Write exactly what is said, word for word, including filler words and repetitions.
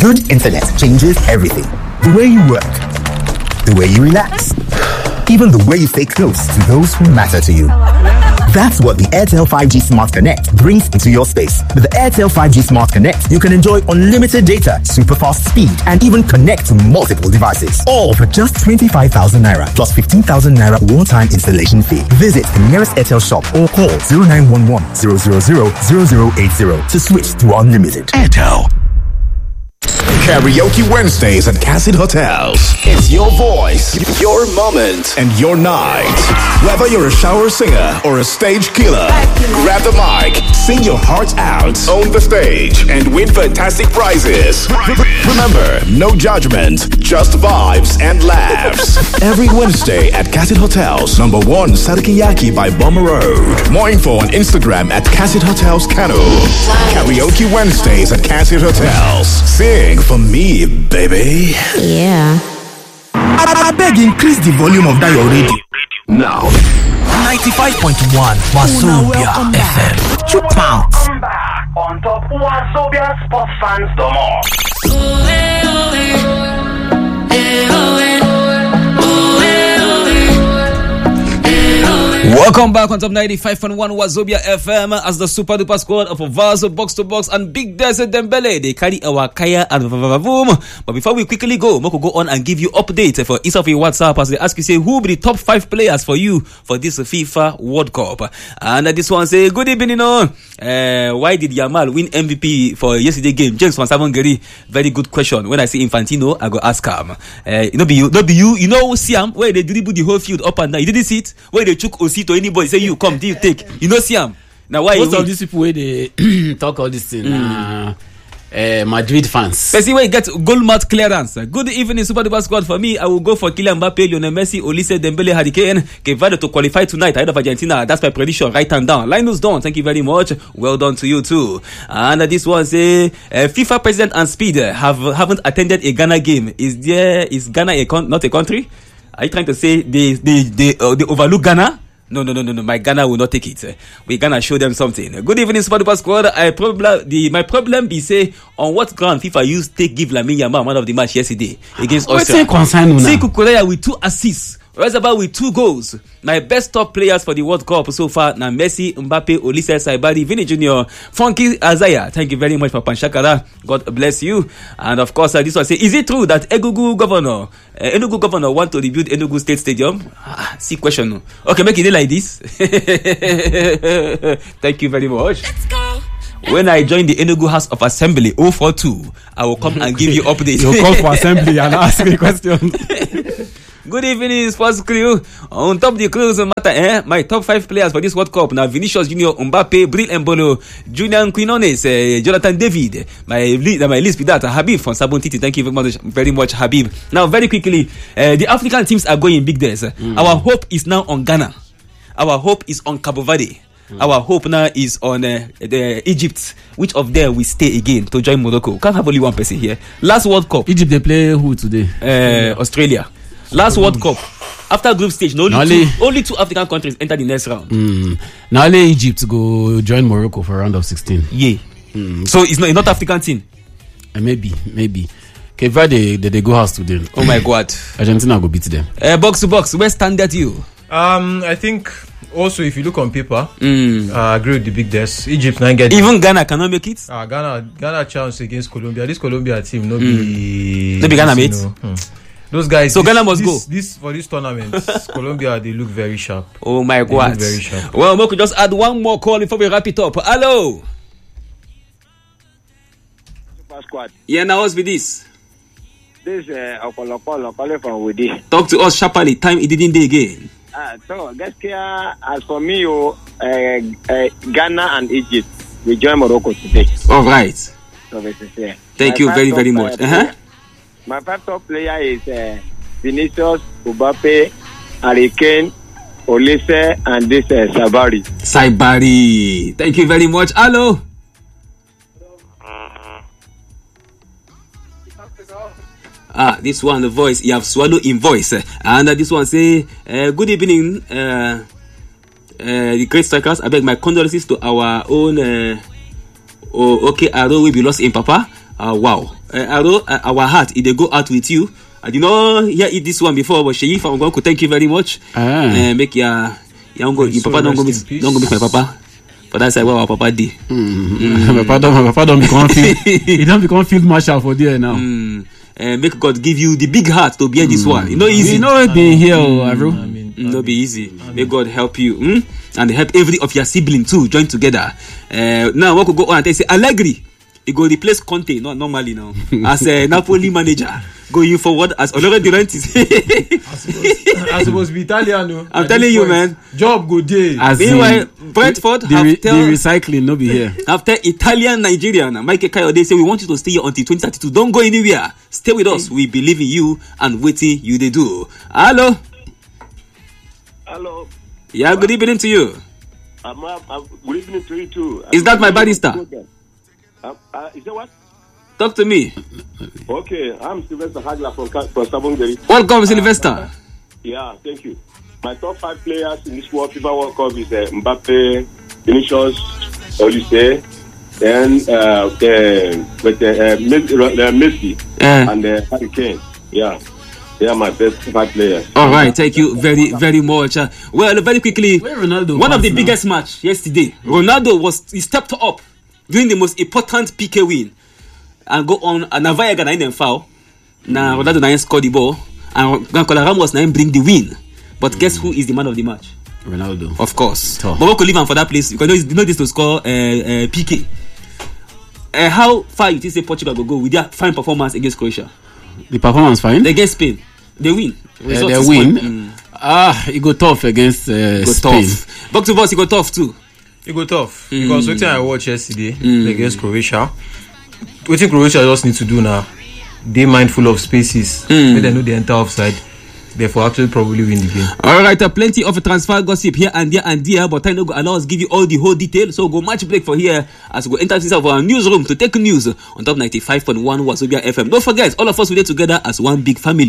Good internet changes everything. The way you work, the way you relax, even the way you stay close to those who matter to you. That's what the Airtel five G Smart Connect brings into your space. With the Airtel five G Smart Connect, you can enjoy unlimited data, super fast speed, and even connect to multiple devices. All for just twenty-five thousand naira plus fifteen thousand naira one-time installation fee. Visit the nearest Airtel shop or call zero nine one one zero zero zero zero zero eight zero to switch to unlimited. Airtel. Karaoke Wednesdays at Cassid Hotels. It's your voice, your moment, and your night. Whether you're a shower singer or a stage killer, grab the mic, sing your heart out, own the stage, and win fantastic prizes. Remember, no judgment, just vibes and laughs. Every Wednesday at Cassid Hotels, number one Sadikiyaki by Bomber Road. More info on Instagram at Cassid Hotels Kano. Karaoke Wednesdays at Cassid Hotels. Sing for me, baby. Yeah. I, I beg, increase the volume of that your radio. Now. ninety-five point one Wazobia F M. Two pounds. Come back on top Wazobia Sports Fans Domo. Welcome back on top ninety-five point one Wazobia F M as the super duper squad of Vaso Box to Box and Big Desert Dembele. They carry our Kaya and Vavavoom. But before we quickly go, Moko go on and give you update for each of your WhatsApp as they ask you, say, who will be the top five players for you for this FIFA World Cup? And this one say, good evening, you know. Uh, why did Yamal win M V P for yesterday game? James Van Savongeri, very good question. When I say Infantino, I go ask him. Uh, you know, be you, not be you, you know, Siam, where they dribble the whole field up and down. You didn't see it? Where they took Osi to anybody, say you come, do you take? You know, Siam. Now why? Most of these people where they talk all this thing, mm. uh, uh, Madrid fans. Let's see where you get goal mouth clearance. Good evening, Super Duper Squad. For me, I will go for Kylian Mbappe, Lionel Messi, Olise, Dembele, Harry Kane, Kevado to qualify tonight ahead of Argentina. That's my prediction. Write them down. Linus Dawn, thank you very much. Well done to you too. And uh, this one say, uh, FIFA President and Speed have haven't attended a Ghana game. Is there? Is Ghana a con- not a country? Are you trying to say they they they, uh, they overlook Ghana? No, no, no, no, no. My Ghana will not take it. We're gonna show them something. Good evening, Super Duper Squad. I probably the my problem be say on what ground FIFA used take give Lamine Yamal man of the match yesterday against Austria. See Kukureya with two assists. Rezaba with two goals. My best top players for the World Cup so far now Messi, Mbappe, Olise, Saibari, Vini Junior, Funky Azaya. Thank you very much for Panshakara. God bless you. And of course, uh, this one say, is it true that Enugu governor, uh, Enugu governor want to rebuild Enugu State Stadium? Ah, see question. Okay, make it like this. Thank you very much. Let's go. When I join the Enugu House of Assembly oh four two, I will come and give you updates. You'll come for assembly and ask me questions. Good evening, sports crew. On top the crews matter, eh? My top five players for this World Cup now: Vinicius Junior, Mbappe, Bril Embolo, Julian Quinones, uh, Jonathan David. My list, my list with that, Habib from Sabon Titi. Thank you very much, very much, Habib. Now, very quickly, uh, the African teams are going big days. Mm. Our hope is now on Ghana. Our hope is on Cabo Verde. Mm. Our hope now is on uh, the Egypt. Which of them will stay again to join Morocco? Can't have only one person here. Last World Cup, Egypt they play who today? Uh, Australia. Last World Cup, after group stage, no, only, only, two, only two African countries entered the next round. Mm. Now only Egypt go join Morocco for round of sixteen. Yeah. Mm. So it's not a not African team. Uh, maybe, maybe. Cape Verde they, they go house today. Oh my God. Argentina go beat them. Uh, box to box, where stand at you? Um, I think also if you look on paper, mm. uh, I agree with the big desk. Egypt not get even Ghana cannot make it. Uh, Ghana, Ghana chance against Colombia. This Colombia team no mm. be no be Ghana mate. You know, hmm. Those guys. So this, Ghana must this, go. This for this tournament, Colombia they look very sharp. Oh my they God! Look very sharp. Well, we could just add one more call before we wrap it up. Hello. Super Squad. Yeah, now what's with this? This uh, Okolokolo calling from Wudi. Talk to us sharply. Time it didn't day again. Ah, so gaskiya as for me, oh, uh, uh, Ghana and Egypt we join Morocco today. All right. So this is yeah. Thank My you very very much. Uh huh. My first top player is uh, Vinicius, Mbappe, Harry Kane, Olise, and this uh, Saibari. Saibari. Thank you very much. Hello. Ah, this one, the voice, you have swallowed in voice. And uh, this one say, uh, good evening, uh, uh, the great strikers. I beg my condolences to our own, uh, oh, okay, Aro will be lost in Papa. Uh, wow. uh, Aro, uh, our heart, it they go out with you. I did not hear it this one before, but Sheyi from Gonko, thank you very much. Ah. Uh, make your young go, your So papa don't go, rest miss, in peace. don't go miss my papa. But that's like what our papa did. Mm. my papa don't, my papa don't become field, he don't become field marshal for there now. Mm. Uh, make God give you the big heart to bear this one. You know, easy. You know they here, Avro. I mean, Mm, no be easy. May God help you, mm? And help every of your siblings too join together. Uh, now what could go on and they say Allegri, he go replace Conte, not normally now, as a Napoli manager, going forward as Olore De Laurentiis. I supposed to be Italian. No? I'm At telling this you, point, man. Job go day. As Meanwhile, in, Brentford the, have re- tell- the recycling no be here. After Italian Nigerian, Michael Kayode say we want you to stay here until twenty thirty-two. Don't go anywhere. Stay with us. We believe in you and waiting you they do. Hello. Hello. Yeah, good evening to you. I'm, I'm, I'm, good evening to you too. Is that my barrister? Uh, uh, is that what? Talk to me. Okay, I'm Sylvester Hagler from, Ka- from Sabongeri. Welcome, Sylvester. Yeah, thank you. My top five players in this World FIFA World Cup is uh, Mbappe, Vinicius, Olise, then uh, uh, with, uh, uh, Messi, uh, Messi Uh, and uh, Harry Kane. Yeah, they are my best five players. all right, thank you very, very much. Uh, well, very quickly, Where Ronaldo one of the pass now? biggest match yesterday. Ronaldo was he stepped up during the most important P K win and go on. And Navaya got nine foul. Now Ronaldo nine scored the ball, and Gankola Ramos nine bring the win. But guess who is the man of the match? Ronaldo. Of course. Tough. But we could leave him for that place. You can know, you know this to score uh, uh, P K. Uh, how far you think say Portugal will go with their fine performance against Croatia? The performance fine. They get Spain. They win. Uh, Result they is win. point. Mm. Ah, it go tough against uh, Go Spain. tough. Back to boss, he got tough too. It go tough because what I watched yesterday against Croatia, what Croatia just need to do now, they mindful of spaces. They know they enter offside. Therefore, actually probably win the game. All right, uh, plenty of transfer gossip here and there and there, but time no go allow us give you all the whole detail. So go match break for here as we go enter inside of our newsroom to take news on top ninety-five point one Wazobia F M. Don't forget, all of us we there together as one big family.